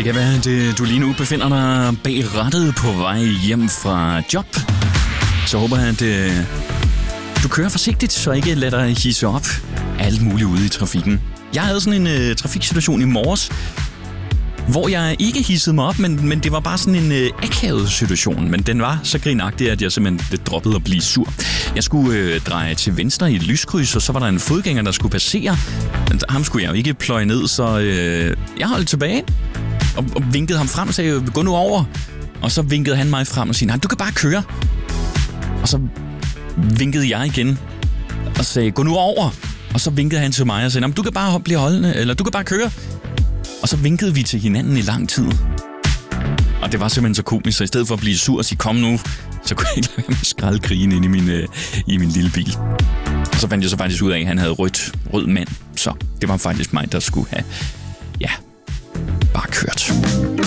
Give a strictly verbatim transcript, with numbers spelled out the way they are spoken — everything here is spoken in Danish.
Det kan være, at du lige nu befinder dig bag rattet på vej hjem fra job. Så håber jeg, at du kører forsigtigt, så ikke lader dig hisse op alt muligt ude i trafikken. Jeg havde sådan en uh, trafiksituation i morges, hvor jeg ikke hissede mig op, men, men det var bare sådan en øh, akavet situation. Men den var så grinagtig, at jeg simpelthen det droppede at blive sur. Jeg skulle øh, dreje til venstre i et lyskryds, og så var der en fodgænger, der skulle passere. Men ham skulle jeg jo ikke pløje ned, så øh, jeg holdt tilbage og, og vinkede ham frem og sagde, gå nu over. Og så vinkede han mig frem og sagde, nej, du kan bare køre. Og så vinkede jeg igen og sagde, gå nu over. Og så vinkede han til mig og sagde, du kan bare blive holdende, eller du kan bare køre. Og så vinkede vi til hinanden i lang tid. Og det var simpelthen så komisk, så i stedet for at blive sur og sige, kom nu, så kunne jeg ikke lade være med at skralde krigen ind i min, øh, i min lille bil. Og så fandt jeg så faktisk ud af, at han havde rødt, rød mand. Så det var faktisk mig, der skulle have, ja,